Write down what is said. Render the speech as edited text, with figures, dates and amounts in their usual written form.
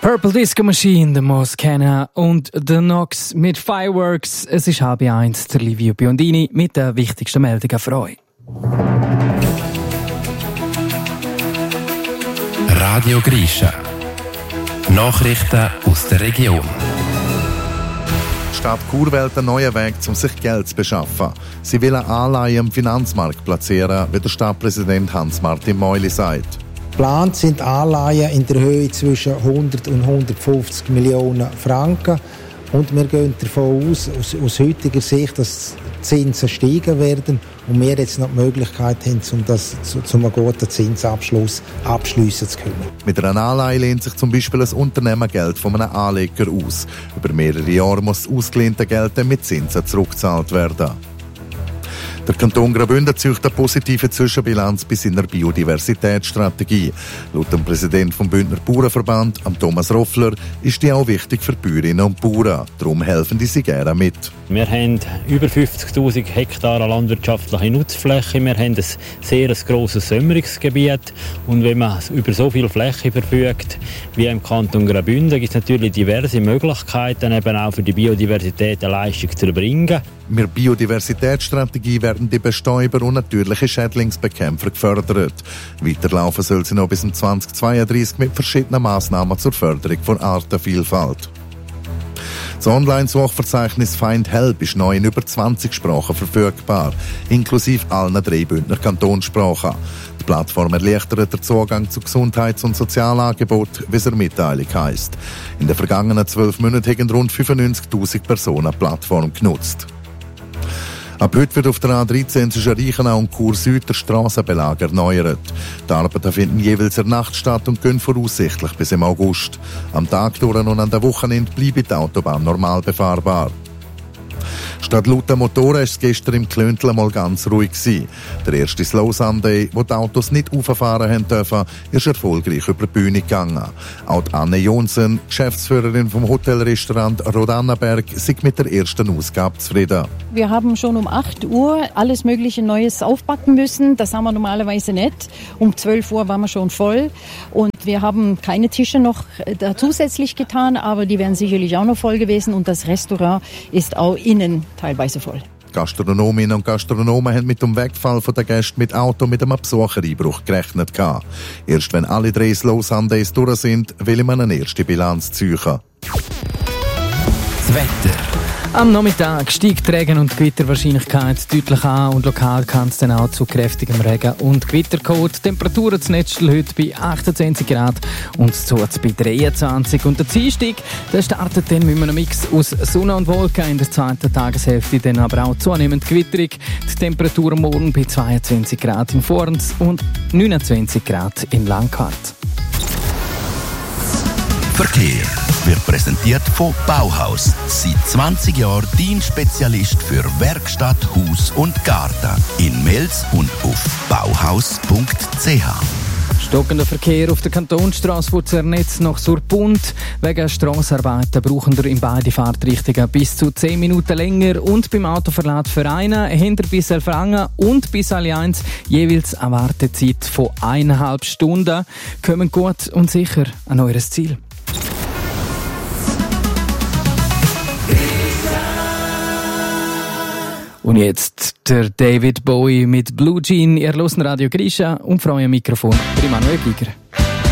Purple Disco Machine, The Moscana und The Knox mit Fireworks. Es ist 12:30, der Livio Biondini mit den wichtigsten Meldungen für euch. Radio Grisha. Nachrichten aus der Region. Die Stadt Chur wählt einen neuen Weg, um sich Geld zu beschaffen. Sie will eine Anleihe am Finanzmarkt platzieren, wie der Stadtpräsident Hans-Martin Meuli sagt. Geplant sind Anleihen in der Höhe zwischen 100 und 150 Millionen Franken. Und wir gehen davon aus heutiger Sicht, dass die Zinsen steigen werden und wir jetzt noch die Möglichkeit haben, um das zu einem guten Zinsabschluss abschliessen zu können. Mit einer Anleihe lehnt sich zum Beispiel ein Unternehmen Geld von einem Anleger aus. Über mehrere Jahre muss das ausgelehnte Geld dann mit Zinsen zurückgezahlt werden. Der Kanton Graubünden zieht eine positive Zwischenbilanz bei seiner Biodiversitätsstrategie. Laut dem Präsidenten vom Bündner Bauernverband, Thomas Roffler, ist die auch wichtig für Bäuerinnen und Bauern. Darum helfen die sie gerne mit. Wir haben über 50'000 Hektar landwirtschaftliche Nutzfläche. Wir haben ein sehr grosses Sämmerungsgebiet. Und wenn man über so viel Fläche verfügt wie im Kanton Graubünden, gibt es natürlich diverse Möglichkeiten, eben auch für die Biodiversität eine Leistung zu erbringen. Mit der Biodiversitätsstrategie werden die Bestäuber und natürliche Schädlingsbekämpfer gefördert. Weiterlaufen soll sie noch bis 2032 mit verschiedenen Massnahmen zur Förderung von Artenvielfalt. Das Online-Suchverzeichnis Find Help ist neu in über 20 Sprachen verfügbar, inklusive allen 3 Bündner Kantonssprachen. Die Plattform erleichtert den Zugang zu Gesundheits- und Sozialangeboten, wie es in der Mitteilung heisst. In den vergangenen 12 Monaten haben rund 95'000 Personen die Plattform genutzt. Ab heute wird auf der A13 zwischen Reichenau und Chur Süd der Strassenbelag erneuert. Die Arbeiten finden jeweils in der Nacht statt und gehen voraussichtlich bis im August. Am Tag durch und an den Wochenende bleibt die Autobahn normal befahrbar. Statt lauter Motoren war es gestern im Klöntel mal ganz ruhig gewesen. Der erste Slow Sunday, wo die Autos nicht auffahren haben dürfen, ist erfolgreich über die Bühne gegangen. Auch Anne Jonsen, Geschäftsführerin vom Hotelrestaurant Rodannenberg, ist mit der ersten Ausgabe zufrieden. Wir haben schon um 8 Uhr alles mögliche Neues aufbacken müssen. Das haben wir normalerweise nicht. Um 12 Uhr waren wir schon voll. Und wir haben keine Tische noch zusätzlich getan, aber die wären sicherlich auch noch voll gewesen. Und das Restaurant ist auch innen teilweise voll. Gastronominnen und Gastronomen haben mit dem Wegfall der Gäste mit Auto mit einem Besuchereinbruch gerechnet. Erst wenn alle 3 Slow Sundays durch sind, will man eine erste Bilanz ziehen. Das Wetter. Am Nachmittag steigt die Regen- und Gewitterwahrscheinlichkeit deutlich an und lokal kann es dann auch zu kräftigem Regen und Gewitter kommen. Die Temperaturen zu Netzel heute bei 28 Grad und zu bei 23. Und der Dienstag, der startet dann mit einem Mix aus Sonne und Wolken in der zweiten Tageshälfte, dann aber auch zunehmend gewitterig. Die Temperatur morgen bei 22 Grad in Forns und 29 Grad in Langquart. Verkehr wird präsentiert von Bauhaus. Seit 20 Jahren Dienst-Spezialist für Werkstatt, Haus und Garten. In Mels und auf bauhaus.ch. Stockender Verkehr auf der Kantonsstrasse von Zernetz nach Surpund. Wegen Strassenarbeiten brauchen wir in beide Fahrtrichtungen bis zu 10 Minuten länger. Und beim Autoverlad für einen hinter bis Elfrangen und bis Allianz jeweils eine Wartezeit von 1,5 Stunden. Kommen gut und sicher an eures Ziel. Und jetzt der David Bowie mit Blue Jean. Ihr hört Radio Grisha und freue Mikrofon bei Manuel Giger.